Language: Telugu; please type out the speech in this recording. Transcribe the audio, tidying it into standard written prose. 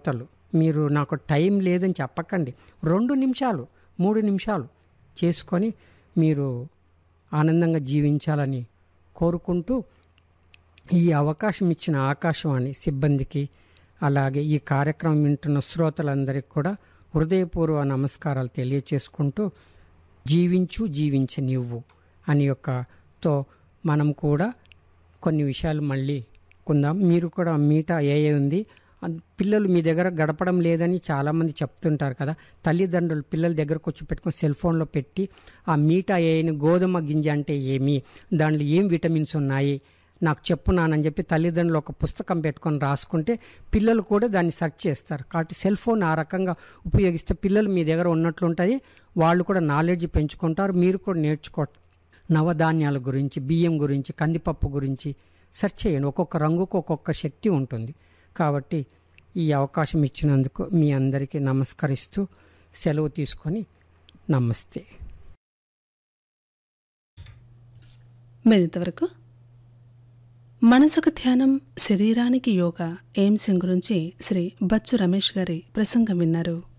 శ్రోతలు మీరు నాకు టైం లేదని చెప్పకండి. 2 నిమిషాలు 3 నిమిషాలు చేసుకొని మీరు ఆనందంగా జీవించాలని కోరుకుంటూ, ఈ అవకాశం ఇచ్చిన ఆకాశవాణి సిబ్బందికి, అలాగే ఈ కార్యక్రమం వింటున్న శ్రోతలందరికీ కూడా హృదయపూర్వ నమస్కారాలు తెలియచేసుకుంటూ, జీవించు జీవించనివ్వు అని యొక్కతో మనం కూడా కొన్ని విషయాలు మళ్ళీ కొందాం. మీరు కూడా మీటా ఏఐ ఉంది, పిల్లలు మీ దగ్గర గడపడం లేదని చాలామంది చెప్తుంటారు కదా. తల్లిదండ్రులు పిల్లల దగ్గరకు వచ్చి పెట్టుకొని సెల్ ఫోన్లో పెట్టి ఆ మీటా ఏఐని గోధుమ గింజ అంటే ఏమి, దాంట్లో ఏం విటమిన్స్ ఉన్నాయి నాకు చెప్పున్నానని చెప్పి తల్లిదండ్రులు ఒక పుస్తకం పెట్టుకొని రాసుకుంటే పిల్లలు కూడా దాన్ని సెర్చ్ చేస్తారు. కాబట్టి సెల్ ఫోన్ ఆ రకంగా ఉపయోగిస్తే పిల్లలు మీ దగ్గర ఉన్నట్లుంటుంది, వాళ్ళు కూడా నాలెడ్జ్ పెంచుకుంటారు, మీరు కూడా నేర్చుకోవచ్చు. నవధాన్యాల గురించి, బియ్యం గురించి, కందిపప్పు గురించి సెర్చ్ చేయండి. ఒక్కొక్క రంగుకు ఒక్కొక్క శక్తి ఉంటుంది. కాబట్టి ఈ అవకాశం ఇచ్చినందుకు మీ అందరికీ నమస్కరిస్తూ సెలవు తీసుకొని నమస్తే. మరింతవరకు మనసుకు ధ్యానం, శరీరానికి యోగా ఎయిమ్స్ గురించి శ్రీ బచ్చు రమేష్ గారి ప్రసంగం విన్నారు.